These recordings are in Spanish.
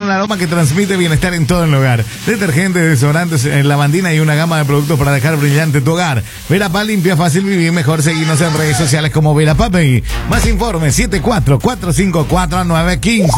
el aroma que transmite bienestar en todo el hogar. Detergentes, desodorantes, lavandina y una gama de productos para dejar brillante tu hogar. Verapaz, limpia, fácil vivir mejor. Seguinos en redes sociales como Verapaz. Más informes 74-454-915.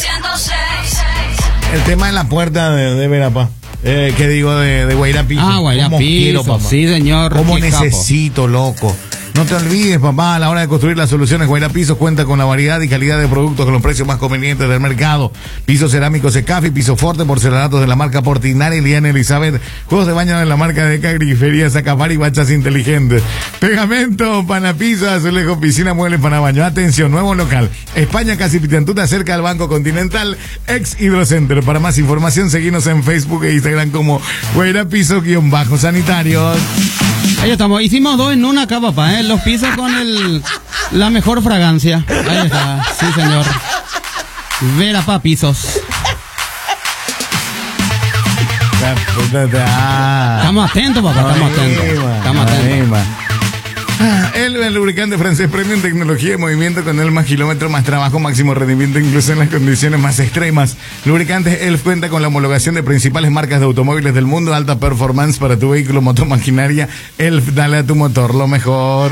El tema en la puerta de Verapaz. ¿Qué digo? De Guairapiso. Guairapiso, sí señor. ¿Cómo necesito, loco? No te olvides, papá, a la hora de construir las soluciones, Guairapisos cuenta con la variedad y calidad de productos con los precios más convenientes del mercado. Pisos cerámicos Secafi, piso forte, porcelanatos de la marca Portinari, Liana Elizabeth, juegos de baño de la marca de Grifería, Sacafari, bachas inteligentes. Pegamento, panapiso, azulejo, piscina, muebles para baño. Atención, nuevo local. España, Casi Pitantuta, cerca del Banco Continental, ex Hidrocenter. Para más información, seguinos en Facebook e Instagram como Guairapiso_sanitarios. Ahí estamos, hicimos 2 en una acá, papá, los pisos con la mejor fragancia. Ahí está, sí señor. Verapaz Pisos. Estamos atentos, papá, estamos atentos. El lubricante francés Premium, tecnología de movimiento con el más kilómetro, más trabajo, máximo rendimiento, incluso en las condiciones más extremas. Lubricantes ELF cuenta con la homologación de principales marcas de automóviles del mundo, alta performance para tu vehículo, moto, maquinaria. ELF, dale a tu motor lo mejor.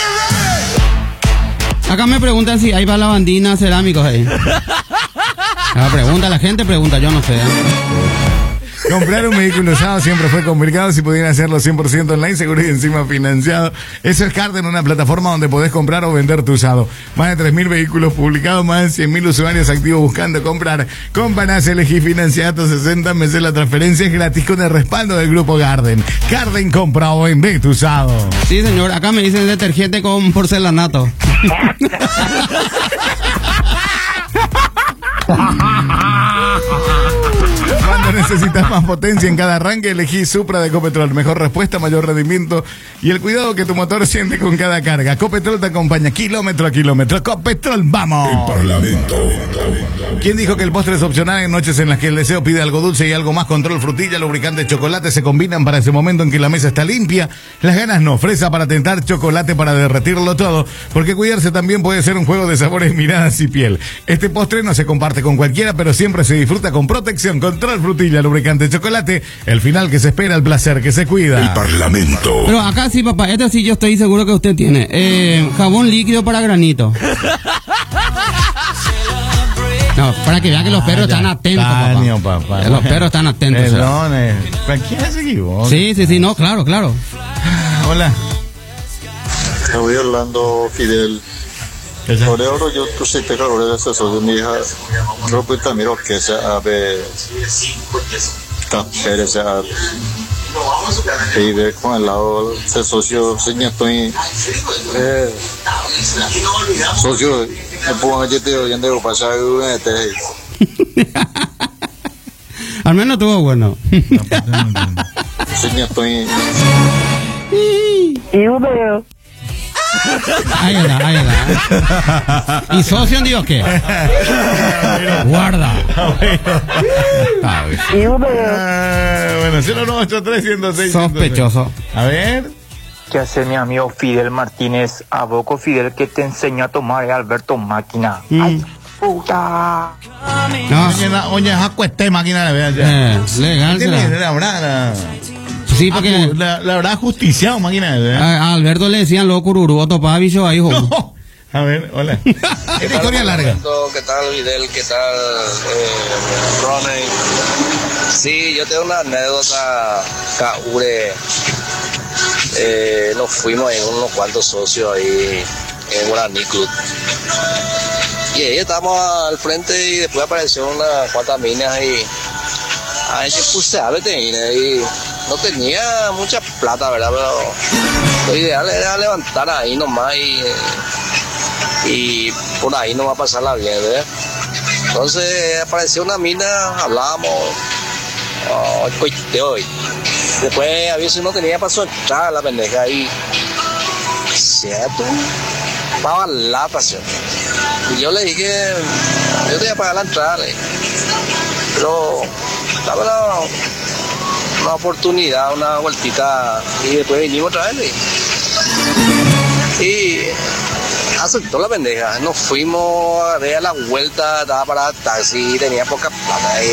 Acá me preguntan si hay lavandina cerámicos ahí. Pregunta la gente, yo no sé. Comprar un vehículo usado siempre fue complicado. Si pudieran hacerlo 100% online, seguro y encima financiado. Eso es Carden, una plataforma donde podés comprar o vender tu usado. Más de 3.000 vehículos publicados, más de 100.000 usuarios activos buscando comprar. Comparás, elegí financiado 60 meses. La transferencia es gratis con el respaldo del grupo Carden. Carden, compra o vende tu usado. Sí, señor. Acá me dicen detergente con porcelanato. Cuando necesitas más potencia en cada arranque, elegí Supra de Copetrol. Mejor respuesta, mayor rendimiento y el cuidado que tu motor siente con cada carga. Copetrol te acompaña kilómetro a kilómetro. Copetrol, ¡vamos! El Parlamento. ¿Quién dijo que el postre es opcional en noches en las que el deseo pide algo dulce y algo más? Control, frutilla, lubricante, chocolate se combinan para ese momento en que la mesa está limpia. Las ganas no. Fresa para tentar, chocolate para derretirlo todo. Porque cuidarse también puede ser un juego de sabores, miradas y piel. Este postre no se comparte con cualquiera, pero siempre se disfruta con protección. Control, frutilla, lubricante, chocolate. El final que se espera, el placer que se cuida. El Parlamento. Pero acá sí, papá, este sí yo estoy seguro que usted tiene. Jabón líquido para granito. No, para que vean que los perros están atentos, papá. Los perros están atentos. Perdón, ¿quién se equivocó? Sí, no, claro. Hola. Estoy hablando, Fidel. Sobre oro, yo tu sei te calore de eso de mi hija. Ropo también que se ave. Pero se vive con el lado se socio señor estoy socio me pongo yo te oyendo pasar al menos estuvo bueno. Señor estoy Ahí está. ¿Y socio en Dios qué? Guarda. Bueno, 0983-106. Sospechoso. A ver. ¿Qué hace mi amigo Fidel Martínez? A Boco Fidel que te enseñó a tomar Alberto Máquina. ¡Ay, puta! No. Oye, acueste máquina de verdad. Legal. Sí, porque la habrá justiciado, máquina. A Alberto le decían loco cururú, topaba bicho ahí, joven. No. A ver, hola. Esta historia larga. ¿Qué tal, Videl? ¿Qué tal, Ronnie? Sí, yo tengo una anécdota, Kaure. Nos fuimos en unos cuantos socios ahí en Guaraní Club. Y ahí estábamos al frente y después apareció unas cuantas minas y a ese puse a y no tenía mucha plata, ¿verdad? Pero lo ideal era levantar ahí nomás y por ahí no va a pasarla bien, ¿verdad? Entonces apareció una mina, hablábamos, hoy. Después a veces no tenía para soltar la pendeja ahí. ¿Cierto? Pagaba la pasión. Y yo le dije, yo te voy a pagar la entrada, pero dame una oportunidad, una vueltita y después vinimos otra vez. Y aceptó la pendeja. Nos fuimos a ver a la vuelta, estaba para taxi, tenía poca plata.